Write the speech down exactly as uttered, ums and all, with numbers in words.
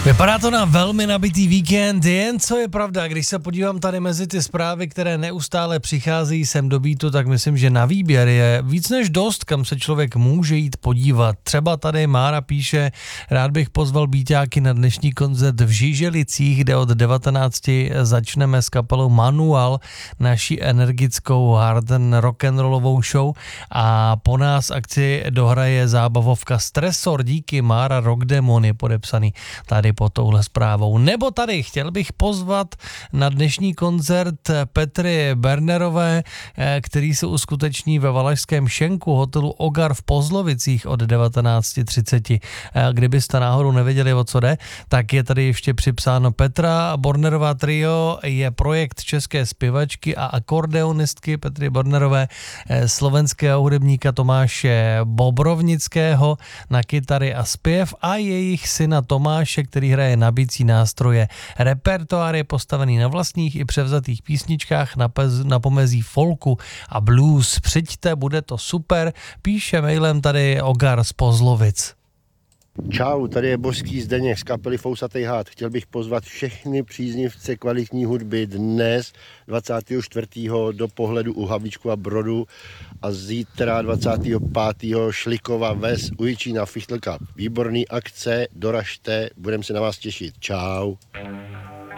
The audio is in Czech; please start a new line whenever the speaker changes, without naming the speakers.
Vypadá to na velmi nabitý víkend, jen co je pravda, když se podívám tady mezi ty zprávy, které neustále přicházejí sem do Beatu, tak myslím, že na výběr je víc než dost, kam se člověk může jít podívat. Třeba tady Mára píše, rád bych pozval Beaťáky na dnešní koncert v Žiželicích, kde od devatenácti začneme s kapelou Manual naší energickou hard and rock'n'rollovou show a po nás akci dohraje zábavovka Stresor, díky Mára Rockdemon je podepsaný tady pod touhle zprávou. Nebo tady chtěl bych pozvat na dnešní koncert Petry Bernerové, který se uskuteční ve Valašském šenku hotelu Ogar v Pozlovicích od devatenáct třicet. Kdybyste náhodou nevěděli, o co jde, tak je tady ještě připsáno Petra Bornerová trio, je projekt české zpěvačky a akordeonistky Petry Bornerové, slovenského hudebníka Tomáše Bobrovnického na kytary a zpěv a jejich syna Tomáše, který hraje na bicí nástroje. Repertoár je postavený na vlastních i převzatých písničkách na, pez, na pomezí folku a blues. Přijďte, bude to super, píše mailem tady Ogar z Pozlovic.
Čau, tady je Božský Zdeněk z kapely Fousatej hád. Chtěl bych pozvat všechny příznivce kvalitní hudby dnes dvacátého čtvrtého do pohledu u Havlíčku a Brodu a zítra dvacátého pátého Šlikova Ves u Jičína Fichtl Cup. Výborný akce, doražte, budeme se na vás těšit. Čau.